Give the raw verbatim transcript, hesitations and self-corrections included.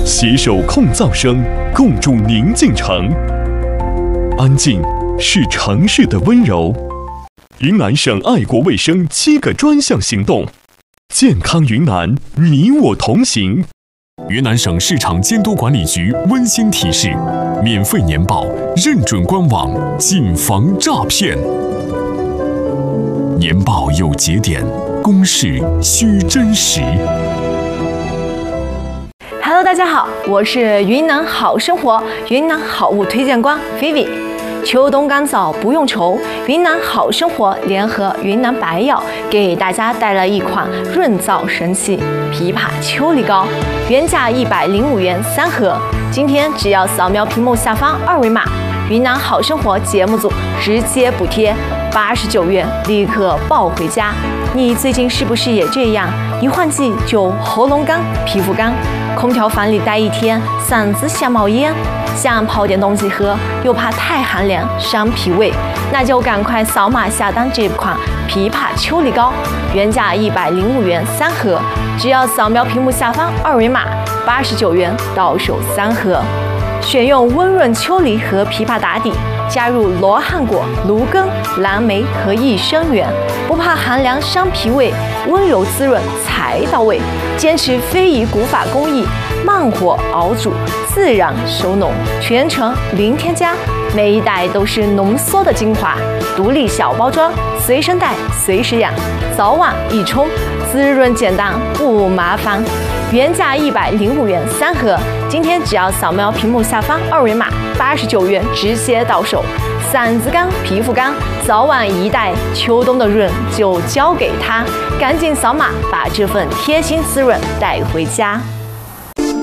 携手控噪声，共筑宁静城。安静是城市的温柔。云南省爱国卫生七个专项行动，健康云南，你我同行。云南省市场监督管理局温馨提示：免费年报认准官网，谨防诈骗。年报有节点，公示需真实。 Hello， 大家好，我是云南好生活云南好物推荐官 Vivi。秋冬干燥不用愁，云南好生活联合云南白药给大家带来一款润燥神器——枇杷秋梨膏，原价一百零五元三盒，今天只要扫描屏幕下方二维码，云南好生活节目组直接补贴八十九元，立刻抱回家。你最近是不是也这样？一换季就喉咙干、皮肤干，空调房里待一天，嗓子想冒烟，想泡点东西喝，又怕太寒凉伤脾胃，那就赶快扫码下单这款枇杷秋梨膏，原价一百零五元三盒，只要扫描屏幕下方二维码，八十九元到手三盒。选用温润秋梨和枇杷打底，加入罗汉果、芦根、蓝莓和益生元，不怕寒凉伤脾胃，温柔滋润才到位。坚持非遗古法工艺，慢火熬煮，自然收浓，全程零添加，每一袋都是浓缩的精华，独立小包装，随身带随时养，早晚一冲，滋润简单不麻烦。原价一百零五元三盒，今天只要扫描屏幕下方二维码，八十九元直接到手。嗓子干、皮肤干，早晚一袋，秋冬的润就交给他，赶紧扫码把这份贴心滋润带回家。